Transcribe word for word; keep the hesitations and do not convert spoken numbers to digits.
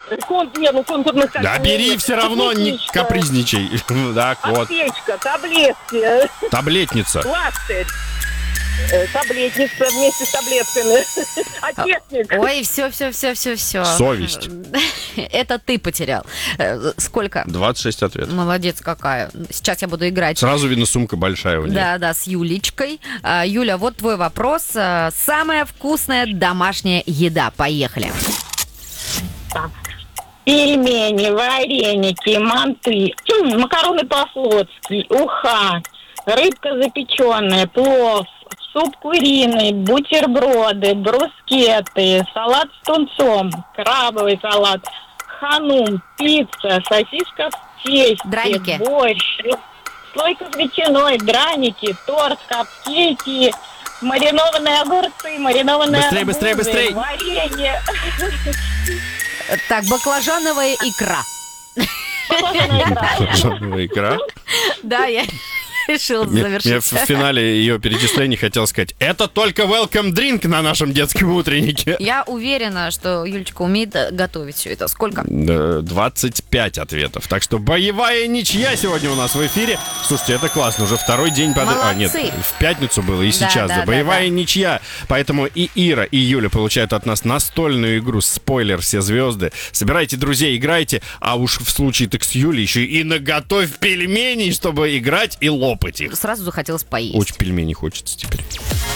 Кон, не, ну контурных как Да бери все равно, не Аптечка. капризничай. Так, вот. Аптечка, таблетки, Таблетница. пластырь, э, таблетница вместе с таблетками, ответник. Ой, все, все, все, все, все. Совесть. Это ты потерял. Э, Сколько? двадцать шесть ответов. Молодец какая. Сейчас я буду играть. Сразу видно, сумка большая у нее. Да, да, с Юлечкой. А, Юля, вот твой вопрос. А, Самая вкусная домашняя еда. Поехали. Пельмени, вареники, манты, макароны по-флотски, уха, рыбка запеченная, плов, суп куриный, бутерброды, брускеты, салат с тунцом, крабовый салат, ханум, пицца, сосиска в тесте, Драники. борщ, слойка с ветчиной, драники, торт, капкейки, маринованные огурцы, маринованные Быстрей, быстрей, арбузы, быстрей. варенье. Так, баклажановая икра. Жадная икра. Да, я решила Мне, мне завершить. в финале ее перечислений хотел сказать, это только welcome drink на нашем детском утреннике. Я уверена, что Юлечка умеет э, готовить все это. Сколько? Да, двадцать пять ответов. Так что боевая ничья сегодня у нас в эфире. Слушайте, это классно. Уже второй день подряд. А, нет, Молодцы. в пятницу было и Да, сейчас. да, Да, да, боевая да. ничья. Поэтому и Ира, и Юля получают от нас настольную игру «Спойлер. Все звезды». Собирайте друзей, играйте. А уж в случае так с Юлей еще и наготовь пельменей, чтобы играть и лопать их. Сразу захотелось поесть. Очень пельменей хочется теперь.